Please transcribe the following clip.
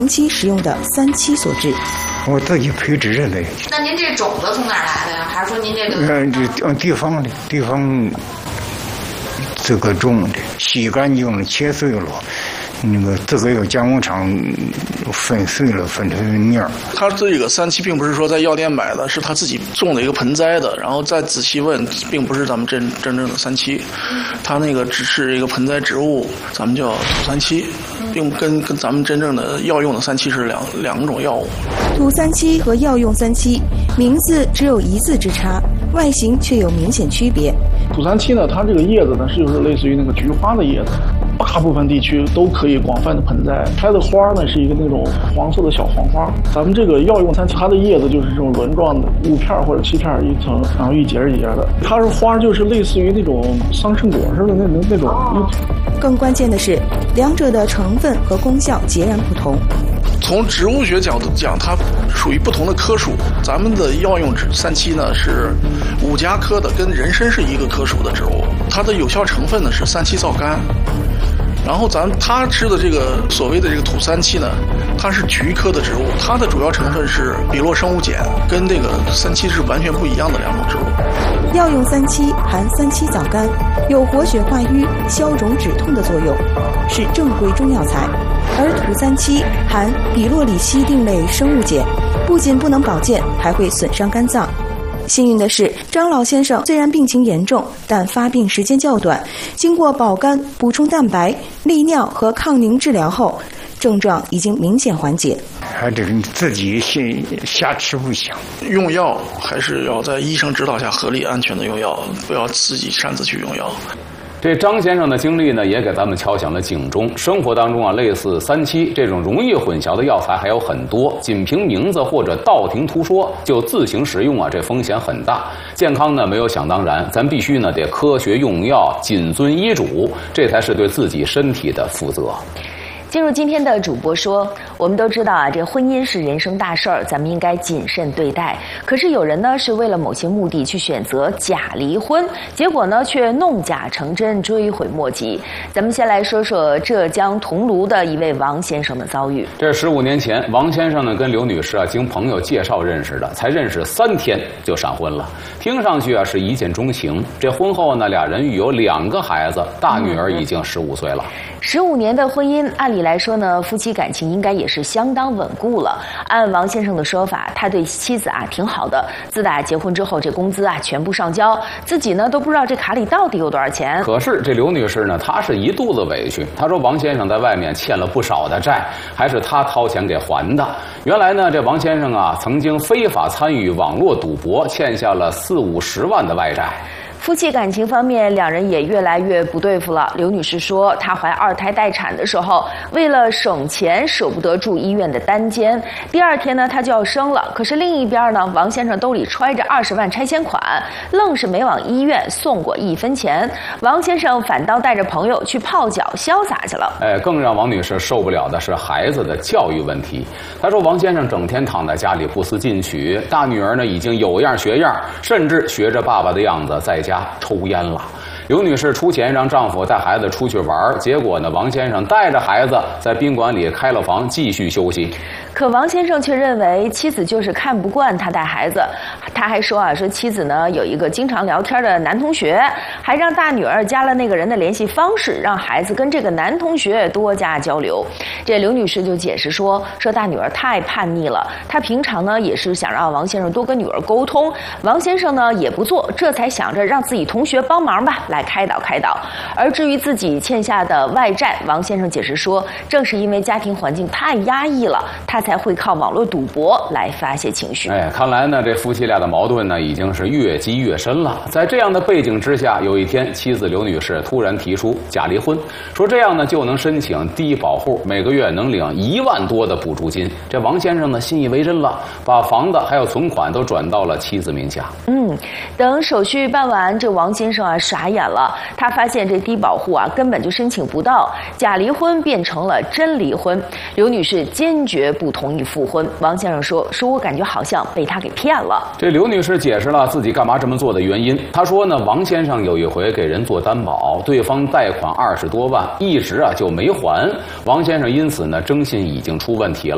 长期食用的3七所致。 我自己培植的。 那您这种子从哪儿来的呀？还是说您这个？ 地方自个种的，洗干净了，切碎了。那个自个有加工厂粉碎了，粉成面儿。 他这个3七并不是说在药店买的，是他自己种的一个盆栽的，然后再仔细问，并不是咱们真正的3七，他那个只是一个盆栽植物，咱们叫土3七，并跟咱们真正的药用的3七是两种药物。 土3七和药用3七名字只有1字之差，外形却有明显区别。 土3七呢，它这个叶子呢是就是类似于那个菊花的叶子，大部分地区都可以广泛的盆栽。开的花呢是一个那种黄色的小黄花。咱们这个药用3七，它的叶子就是这种轮状的5片或者7片一层，然后一节一节的。它是花就是类似于那种桑葚果似的那种。 更关键的是，两者的成分和功效截然不同。 从植物学角度讲，它属于不同的科属。咱们的药用3七呢是五加科的，跟人参是一个科属的植物。它的有效成分呢是3七皂苷。然后他吃的这个所谓的这个土3七呢，它是菊科的植物，它的主要成分是比洛生物碱，跟这个3七是完全不一样的两种植物。 药用3七含3七皂苷，有活血化瘀、消肿止痛的作用，是正规中药材。而土3七含比洛里西定类生物碱，不仅不能保健，还会损伤肝脏。幸运的是，张老先生虽然病情严重，但发病时间较短，经过保肝、补充蛋白、利尿和抗凝治疗后，症状已经明显缓解。 还得自己瞎吃不行。 用药还是要在医生指导下合理安全的用药，不要自己擅自去用药。 这张先生的经历呢，也给咱们敲响了警钟。生活当中啊，类似3七这种容易混淆的药材还有很多，仅凭名字或者道听途说就自行食用啊，这风险很大。健康呢没有想当然，咱必须呢得科学用药，谨遵医嘱，这才是对自己身体的负责。 进入今天的主播说，我们都知道啊，这婚姻是人生大事儿，咱们应该谨慎对待。可是有人呢是为了某些目的去选择假离婚，结果呢却弄假成真，追悔莫及。咱们先来说说浙江桐庐的一位王先生的遭遇。 这15年前，王先生呢跟刘女士啊经朋友介绍认识的，才认识3天就闪婚了。听上去啊是一见钟情。这婚后呢，俩人育有2个孩子，大女儿已经15岁了。 15年的婚姻，按理来说呢，夫妻感情应该也是相当稳固了。按王先生的说法，他对妻子啊挺好的，自打结婚之后，这工资啊全部上交，自己呢都不知道这卡里到底有多少钱。 可是这刘女士呢，她是一肚子委屈。她说王先生在外面欠了不少的债，还是他掏钱给还的。原来呢，这王先生啊曾经非法参与网络赌博，欠下了40-50万的外债。 夫妻感情方面，两人也越来越不对付了。刘女士说，她怀2胎待产的时候，为了省钱，舍不得住医院的单间。第2天呢，她就要生了。可是另一边呢，王先生兜里揣着20万拆迁款，愣是没往医院送过1分钱。王先生反倒带着朋友去泡脚潇洒去了。 更让王女士受不了的是孩子的教育问题。她说，王先生整天躺在家里不思进取，大女儿呢已经有样学样，甚至学着爸爸的样子在家抽烟了。刘女士出钱让丈夫带孩子出去玩，结果呢，王先生带着孩子在宾馆里开了房继续休息。 可王先生却认为妻子就是看不惯他带孩子。他还说啊，说妻子呢有一个经常聊天的男同学，还让大女儿加了那个人的联系方式，让孩子跟这个男同学多加交流。这刘女士就解释说大女儿太叛逆了，她平常呢也是想让王先生多跟女儿沟通，王先生呢也不做，这才想着让自己同学帮忙吧，来开导。而至于自己欠下的外债，王先生解释说，正是因为家庭环境太压抑了，他才会靠网络赌博来发泄情绪。 看来呢，这夫妻俩的矛盾呢已经是越积越深了。在这样的背景之下，有一天妻子刘女士突然提出假离婚，说这样呢就能申请低保户，每个月能领1万多的补助金。这王先生呢信以为真了，把房子还有存款都转到了妻子名下。 等手续办完，这王先生啊傻眼了，他发现这低保户啊根本就申请不到，假离婚变成了真离婚。刘女士坚决不同意复婚。王先生说我感觉好像被他给骗了。 这刘女士解释了自己干嘛这么做的原因。她说呢，王先生有一回给人做担保，对方贷款20多万，一直就没还。王先生因此呢征信已经出问题了，